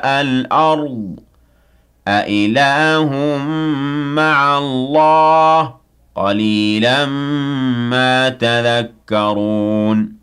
الْأَرْضِ أَإِلَٰهٌ مَّعَ اللَّهِ ۚ قَلِيلًا مَّا تَذَكَّرُونَ